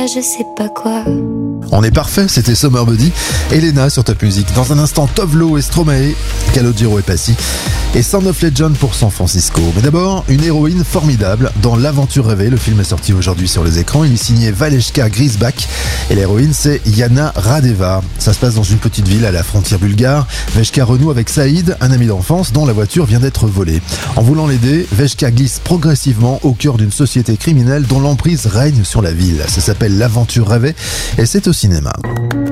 je sais pas quoi. On est parfait, c'était Summer Body. Elena sur Top Music. Dans un instant, Tovlo et Stromae, Calogero et Passy. Et Sound of Legend pour San Francisco. Mais d'abord, une héroïne formidable dans L'Aventure rêvée. Le film est sorti aujourd'hui sur les écrans. Il est signé Valeshka Grisbak. Et l'héroïne, c'est Yana Radeva. Ça se passe dans une petite ville à la frontière bulgare. Veshka renoue avec Saïd, un ami d'enfance dont la voiture vient d'être volée. En voulant l'aider, Veshka glisse progressivement au cœur d'une société criminelle dont l'emprise règne sur la ville. Ça s'appelle L'Aventure rêvée et c'est au cinéma.